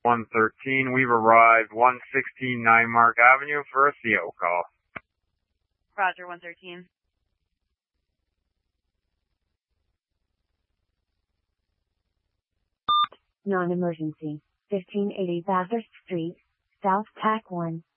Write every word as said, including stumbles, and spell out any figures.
one thirteen, we've arrived one sixteen Nine Mark Avenue for a C O call. Roger, one thirteen. Non-emergency. fifteen eighty Bathurst Street, South Tack one.